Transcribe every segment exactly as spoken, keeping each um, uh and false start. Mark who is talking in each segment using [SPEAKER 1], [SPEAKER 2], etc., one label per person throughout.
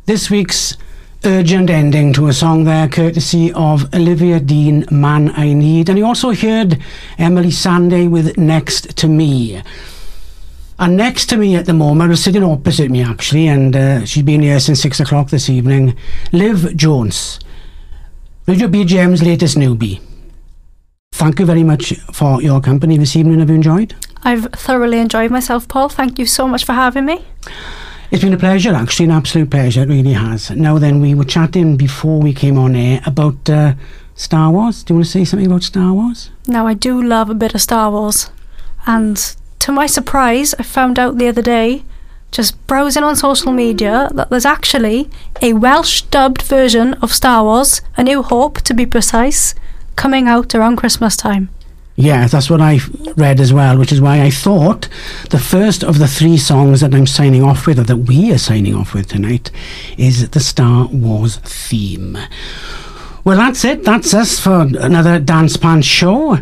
[SPEAKER 1] This week's urgent ending to a song there, courtesy of Olivia Dean, Man I Need. And you also heard Emily Sandé with Next to Me. And next to me at the moment, well, sitting opposite me actually, and uh, she's been here since six o'clock this evening, Liv Jones, Radio B G M's latest newbie. Thank you very much for your company this evening. Have you enjoyed?
[SPEAKER 2] I've thoroughly enjoyed myself, Paul. Thank you so much for having me.
[SPEAKER 1] It's been a pleasure, actually, an absolute pleasure, it really has. Now then, we were chatting before we came on air about uh, Star Wars. Do you want to say something about Star Wars?
[SPEAKER 2] Now, I do love a bit of Star Wars. And to my surprise, I found out the other day, just browsing on social media, that there's actually a Welsh dubbed version of Star Wars, A New Hope to be precise, coming out around Christmas time.
[SPEAKER 1] Yeah, that's what I read as well, which is why I thought the first of the three songs that I'm signing off with, or that we are signing off with tonight, is the Star Wars theme. Well, that's it. That's us for another Dance Pants show.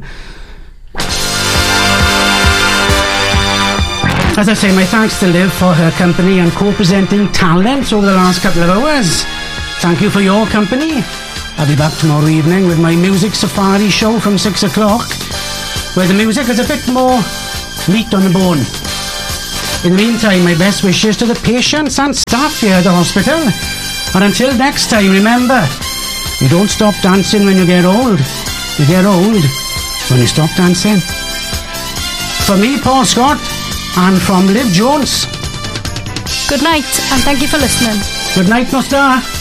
[SPEAKER 1] As I say, my thanks to Liv for her company and co-presenting talents over the last couple of hours. Thank you for your company. I'll be back tomorrow evening with my Music Safari show from six o'clock, where the music is a bit more meat on the bone. In the meantime, my best wishes to the patients and staff here at the hospital. And until next time, remember, you don't stop dancing when you get old. You get old when you stop dancing. For me, Paul Scott, and from Liv Jones,
[SPEAKER 2] good night, and thank you for listening.
[SPEAKER 1] Good night, Nostar.